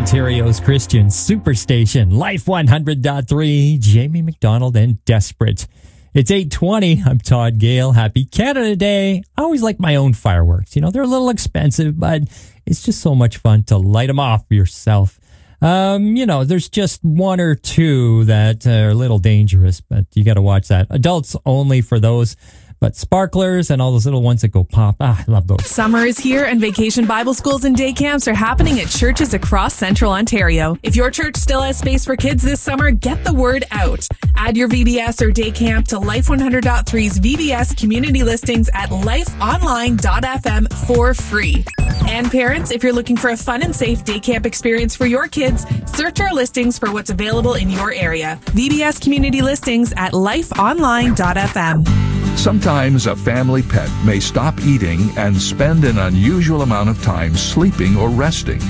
Ontario's Christian Superstation, Life 100.3, Jamie McDonald and Desperate. It's 8:20. I'm Todd Gale. Happy Canada Day. I always like my own fireworks. You know, they're a little expensive, but it's just so much fun to light them off yourself. There's just one or two that are a little dangerous, but you got to watch that. Adults only for those. But sparklers and all those little ones that go pop. I love those. Summer is here and Vacation Bible Schools and day camps are happening at churches across Central Ontario. If your church still has space for kids this summer, get the word out. Add your VBS or day camp to Life 100.3's VBS community listings at lifeonline.fm for free. And parents, if you're looking for a fun and safe day camp experience for your kids, search our listings for what's available in your area. VBS community listings at lifeonline.fm. Sometimes a family pet may stop eating and spend an unusual amount of time sleeping or resting.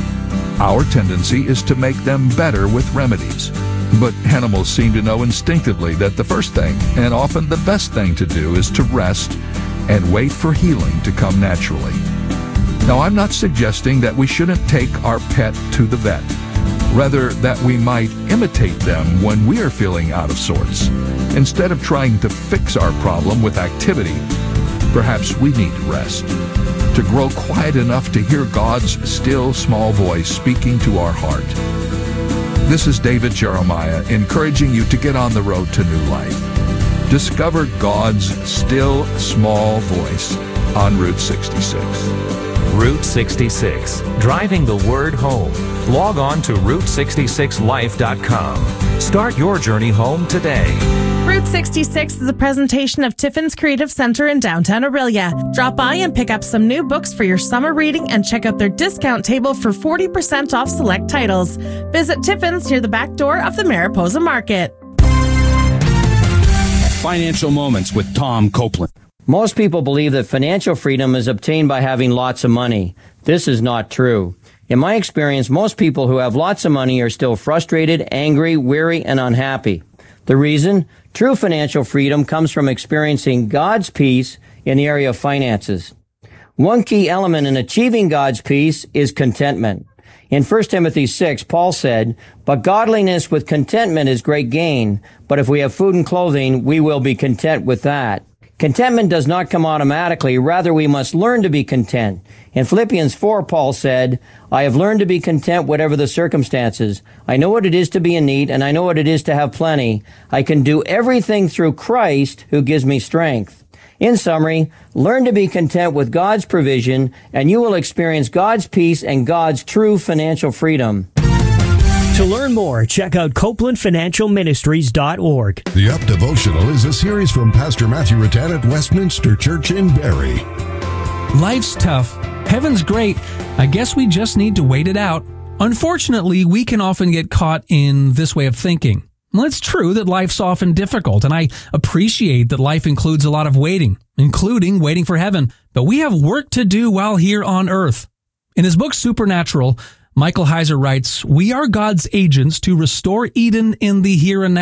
Our tendency is to make them better with remedies. But animals seem to know instinctively that the first thing, and often the best thing to do, is to rest and wait for healing to come naturally. Now, I'm not suggesting that we shouldn't take our pet to the vet. Rather, that we might imitate them when we are feeling out of sorts. Instead of trying to fix our problem with activity, perhaps we need rest. To grow quiet enough to hear God's still small voice speaking to our heart. This is David Jeremiah encouraging you to get on the road to new life. Discover God's still small voice on Route 66. Route 66, driving the word home. Log on to Route66Life.com. Start your journey home today. Route 66 is a presentation of Tiffin's Creative Center in downtown Orillia. Drop by and pick up some new books for your summer reading and check out their discount table for 40% off select titles. Visit Tiffin's near the back door of the Mariposa Market. Financial Moments with Tom Copeland. Most people believe that financial freedom is obtained by having lots of money. This is not true. In my experience, most people who have lots of money are still frustrated, angry, weary, and unhappy. The reason? True financial freedom comes from experiencing God's peace in the area of finances. One key element in achieving God's peace is contentment. In 1 Timothy 6, Paul said, "But godliness with contentment is great gain, but if we have food and clothing, we will be content with that." Contentment does not come automatically. Rather, we must learn to be content. In Philippians 4, Paul said, "I have learned to be content whatever the circumstances. I know what it is to be in need, and I know what it is to have plenty. I can do everything through Christ who gives me strength." In summary, learn to be content with God's provision, and you will experience God's peace and God's true financial freedom. To learn more, check out CopelandFinancialMinistries.org. The Up Devotional is a series from Pastor Matthew Rattan at Westminster Church in Barrie. Life's tough. Heaven's great. I guess we just need to wait it out. Unfortunately, we can often get caught in this way of thinking. Well, it's true that life's often difficult, and I appreciate that life includes a lot of waiting, including waiting for heaven. But we have work to do while here on earth. In his book, Supernatural, Michael Heiser writes, "We are God's agents to restore Eden in the here and now.